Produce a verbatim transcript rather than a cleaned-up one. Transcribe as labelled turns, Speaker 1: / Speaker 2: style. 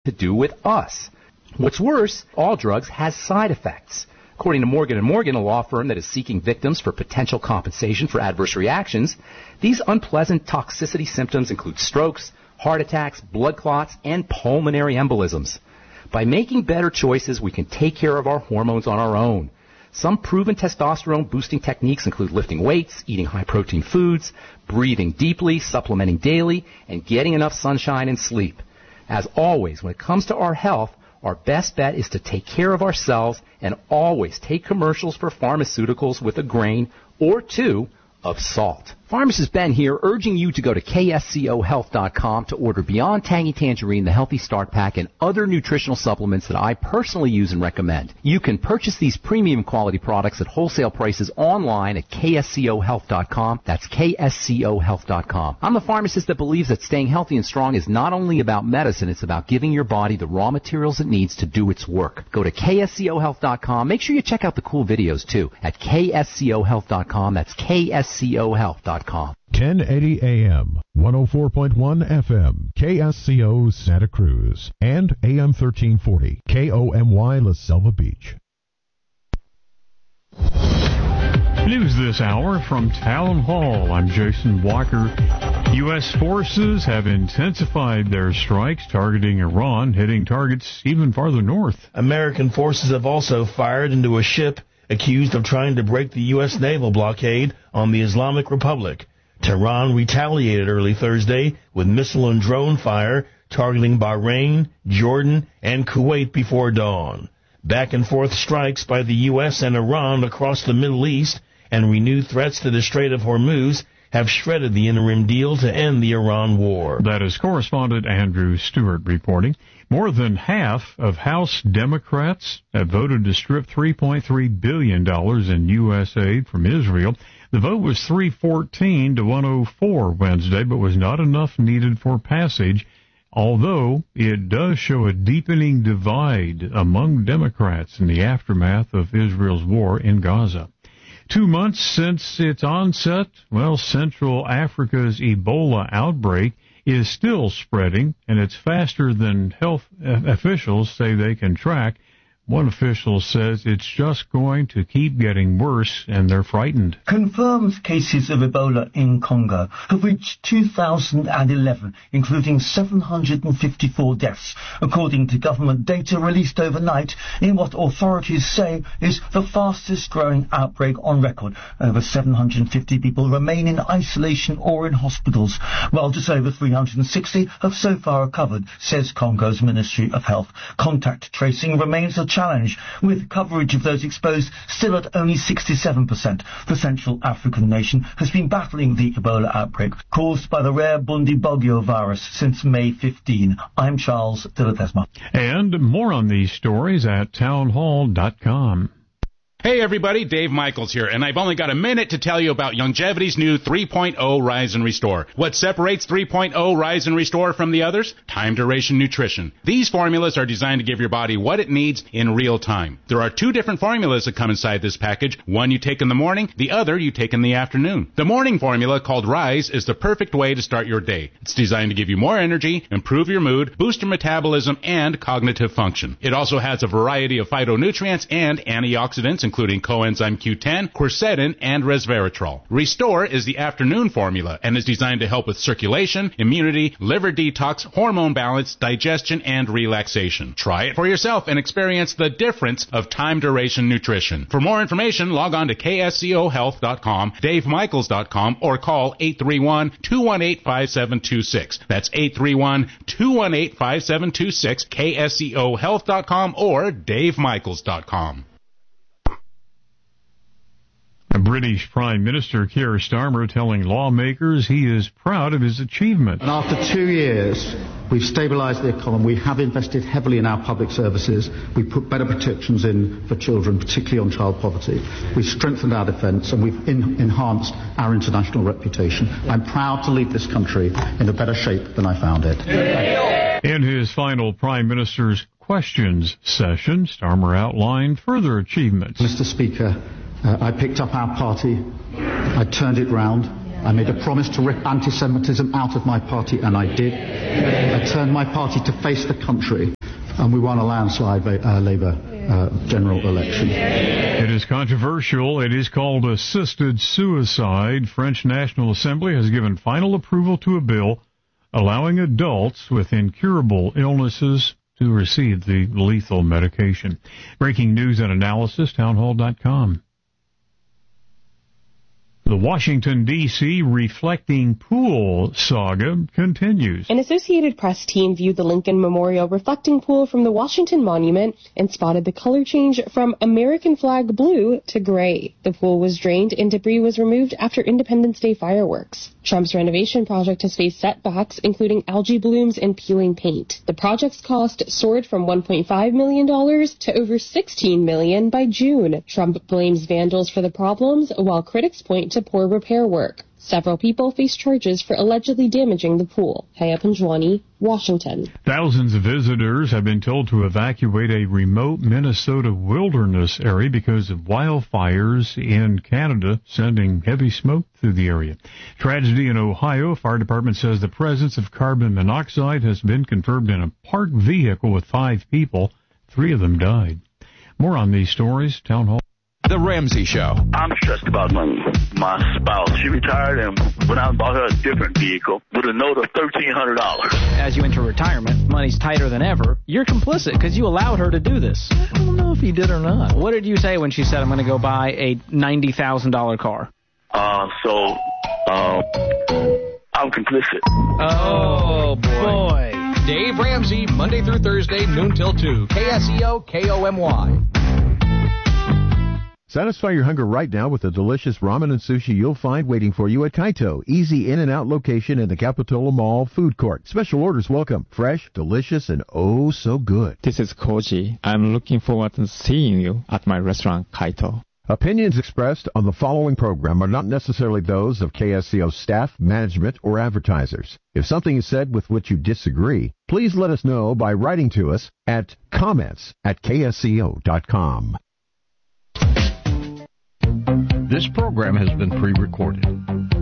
Speaker 1: to do with us. What's worse, all drugs has side effects. According to Morgan and Morgan, a law firm that is seeking victims for potential compensation for adverse reactions, these unpleasant toxicity symptoms include strokes, heart attacks, blood clots, and pulmonary embolisms. By making better choices, we can take care of our hormones on our own. Some proven testosterone-boosting techniques include lifting weights, eating high-protein foods, breathing deeply, supplementing daily, and getting enough sunshine and sleep. As always, when it comes to our health, our best bet is to take care of ourselves and always take commercials for pharmaceuticals with a grain or two of salt. Pharmacist Ben here, urging you to go to K S C O health dot com to order Beyond Tangy Tangerine, the Healthy Start Pack, and other nutritional supplements that I personally use and recommend. You can purchase these premium quality products at wholesale prices online at K S C O health dot com. That's K S C O health dot com. I'm the pharmacist that believes that staying healthy and strong is not only about medicine, it's about giving your body the raw materials it needs to do its work. Go to K S C O health dot com. Make sure you check out the cool videos, too, at K S C O health dot com. That's K S C O health dot com.
Speaker 2: ten eighty A M, one oh four point one F M, K S C O Santa Cruz, and A M thirteen forty, K O M Y La Selva Beach.
Speaker 3: News this hour from Town Hall. I'm Jason Walker. U S forces have intensified their strikes targeting Iran, hitting targets even farther north.
Speaker 4: American forces have also fired into a ship accused of trying to break the U S naval blockade on the Islamic Republic. Tehran retaliated early Thursday with missile and drone fire targeting Bahrain, Jordan, and Kuwait before dawn. Back-and-forth strikes by the U S and Iran across the Middle East and renewed threats to the Strait of Hormuz have shredded the interim deal to end the Iran war.
Speaker 3: That is correspondent Andrew Stewart reporting. More than half of House Democrats have voted to strip three point three billion dollars in U S aid from Israel. The vote was three fourteen to one oh four Wednesday, but was not enough needed for passage, although it does show a deepening divide among Democrats in the aftermath of Israel's war in Gaza. Two months since its onset, well, Central Africa's Ebola outbreak is still spreading, and it's faster than health officials say they can track. One official says it's just going to keep getting worse, and they're frightened.
Speaker 5: Confirmed cases of Ebola in Congo have reached two thousand eleven, including seven hundred fifty-four deaths, according to government data released overnight in what authorities say is the fastest-growing outbreak on record. Over seven hundred fifty people remain in isolation or in hospitals, while just over three hundred sixty have so far recovered, says Congo's Ministry of Health. Contact tracing remains a challenge, with coverage of those exposed still at only sixty-seven percent. The Central African nation has been battling the Ebola outbreak caused by the rare Bundibugyo virus since May fifteenth. I'm Charles de Ledesma.
Speaker 3: And more on these stories at town hall dot com.
Speaker 6: Hey everybody, Dave Michaels here, and I've only got a minute to tell you about Longevity's new three point oh Rise and Restore. What separates three point oh Rise and Restore from the others? Time duration nutrition. These formulas are designed to give your body what it needs in real time. There are two different formulas that come inside this package. One you take in the morning, the other you take in the afternoon. The morning formula, called Rise, is the perfect way to start your day. It's designed to give you more energy, improve your mood, boost your metabolism, and cognitive function. It also has a variety of phytonutrients and antioxidants, including coenzyme Q ten, quercetin, and resveratrol. Restore is the afternoon formula and is designed to help with circulation, immunity, liver detox, hormone balance, digestion, and relaxation. Try it for yourself and experience the difference of time duration nutrition. For more information, log on to K S C O health dot com, Dave Michaels dot com, or call eight three one, two one eight, five seven two six. That's eight three one, two one eight, five seven two six, K S C O health dot com or Dave Michaels dot com.
Speaker 3: British Prime Minister Keir Starmer telling lawmakers he is proud of his achievement.
Speaker 7: And after two years, we've stabilised the economy. We have invested heavily in our public services. We've put better protections in for children, particularly on child poverty. We've strengthened our defence and we've in- enhanced our international reputation. I'm proud to leave this country in a better shape than I found it.
Speaker 3: In his final Prime Minister's Questions session, Starmer outlined further achievements.
Speaker 7: Mister Speaker, Uh, I picked up our party, I turned it round, I made a promise to rip anti-Semitism out of my party, and I did. I turned my party to face the country and we won a landslide uh, Labour uh, general election.
Speaker 3: It is controversial. It is called assisted suicide. French National Assembly has given final approval to a bill allowing adults with incurable illnesses to receive the lethal medication. Breaking news and analysis, townhall dot com. The Washington, D C reflecting pool saga continues.
Speaker 8: An Associated Press team viewed the Lincoln Memorial reflecting pool from the Washington Monument and spotted the color change from American flag blue to gray. The pool was drained and debris was removed after Independence Day fireworks. Trump's renovation project has faced setbacks, including algae blooms and peeling paint. The project's cost soared from one point five million dollars to over sixteen million dollars by June. Trump blames vandals for the problems, while critics point to poor repair work. Several people face charges for allegedly damaging the pool. Haya Panjwani, Washington.
Speaker 3: Thousands of visitors have been told to evacuate a remote Minnesota wilderness area because of wildfires in Canada, sending heavy smoke through the area. Tragedy in Ohio. Fire department says the presence of carbon monoxide has been confirmed in a parked vehicle with five people. Three of them died. More on these stories. Town Hall.
Speaker 9: The Ramsey Show.
Speaker 10: I'm stressed about money. My spouse, she retired and went out and bought her a different vehicle with a note of thirteen hundred dollars.
Speaker 11: As you enter retirement, money's tighter than ever. You're complicit because you allowed her to do this.
Speaker 12: I don't know if he did or not.
Speaker 11: What did you say when she said, I'm going to go buy a ninety thousand dollars car?
Speaker 10: Uh, so, uh, I'm complicit.
Speaker 11: Oh, boy. boy.
Speaker 9: Dave Ramsey, Monday through Thursday, noon till two. K S E O, K O M Y.
Speaker 2: Satisfy your hunger right now with the delicious ramen and sushi you'll find waiting for you at Kaito. Easy in and out location in the Capitola Mall food court. Special orders welcome. Fresh, delicious, and oh so good.
Speaker 13: This is Koji. I'm looking forward to seeing you at my restaurant, Kaito.
Speaker 2: Opinions expressed on the following program are not necessarily those of K S C O staff, management, or advertisers. If something is said with which you disagree, please let us know by writing to us at comments at K S C O dot com.
Speaker 14: This program has been pre-recorded.